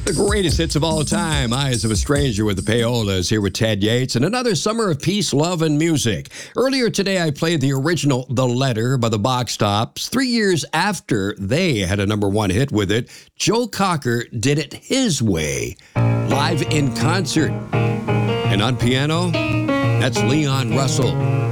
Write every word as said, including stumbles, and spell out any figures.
The greatest hits of all time, Eyes of a Stranger with the Payolas, here with Ted Yates, and another summer of peace, love, and music. Earlier today, I played the original The Letter by the Box Tops. Three years after they had a number one hit with it, Joe Cocker did it his way, live in concert. And on piano, that's Leon Russell.